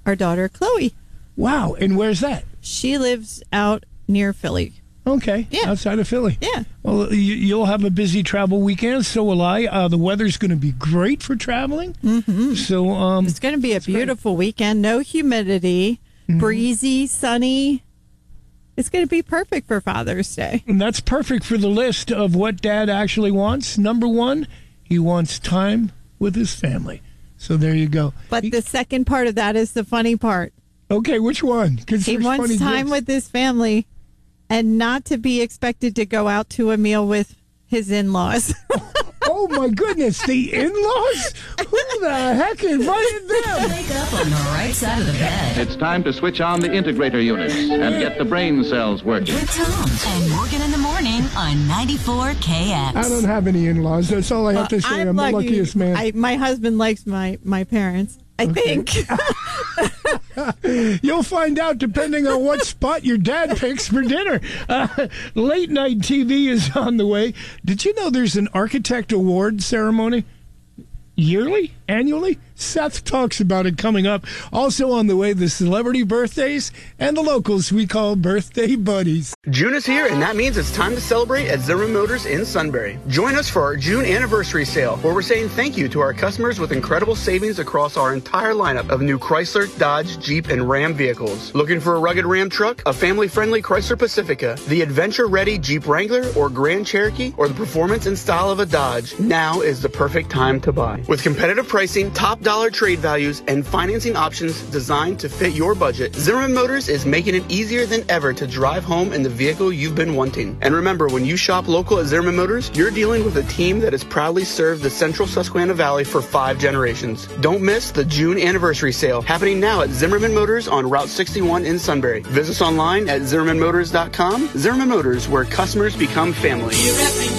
our daughter, Chloe. Wow. And where's that? She lives out near Philly. Okay. Yeah. Outside of Philly. Yeah. Well, you'll have a busy travel weekend. So will I. The weather's going to be great for traveling. Mm-hmm. So it's going to be a beautiful weekend. No humidity. Breezy, sunny. It's going to be perfect for Father's Day. And that's perfect for the list of what Dad actually wants. Number one, he wants time with his family. So there you go. But the second part of that is the funny part. Okay, which one? He wants time with his family and not to be expected to go out to a meal with his in-laws. Oh, my goodness. The in-laws? Who the heck invited them? Wake up on the right side of the bed. It's time to switch on the integrator units and get the brain cells working. With Tom and Morgan in the morning on 94 KX. I don't have any in-laws. That's all I have to say. I'm the luckiest man. My husband likes my parents. I think. You'll find out depending on what spot your dad picks for dinner. Late night TV is on the way. Did you know there's an architect award ceremony? Yearly? Annually? Seth talks about it coming up. Also on the way, the celebrity birthdays and the locals we call birthday buddies. June is here, and that means it's time to celebrate at Zimmerman Motors in Sunbury. Join us for our June anniversary sale, where we're saying thank you to our customers with incredible savings across our entire lineup of new Chrysler, Dodge, Jeep, and Ram vehicles. Looking for a rugged Ram truck, a family-friendly Chrysler Pacifica, the adventure-ready Jeep Wrangler or Grand Cherokee, or the performance and style of a Dodge, now is the perfect time to buy. With competitive pricing, top-dollar trade values, and financing options designed to fit your budget, Zimmerman Motors is making it easier than ever to drive home in the vehicle you've been wanting. And remember, when you shop local at Zimmerman Motors, you're dealing with a team that has proudly served the central Susquehanna Valley for 5 generations. Don't miss the June anniversary sale happening now at Zimmerman Motors on Route 61 in Sunbury. Visit us online at ZimmermanMotors.com. Zimmerman Motors, where customers become family.